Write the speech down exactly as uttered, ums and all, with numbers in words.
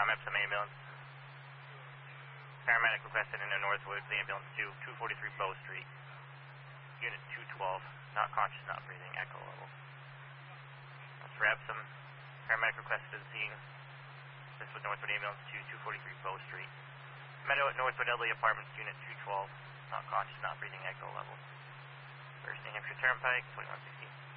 Epsom ambulance. Paramedic requested in the Northwoods, the ambulance to two forty-three Bow Street. Unit two twelve, not conscious, not breathing, echo level. That's for Epsom. Paramedic requested to the scene. This was Northwood ambulance to two forty-three Bow Street. Meadow at Northwood Dudley Apartments, Unit two twelve, not conscious, not breathing, echo level. First New Hampshire Turnpike, twenty-one sixteen.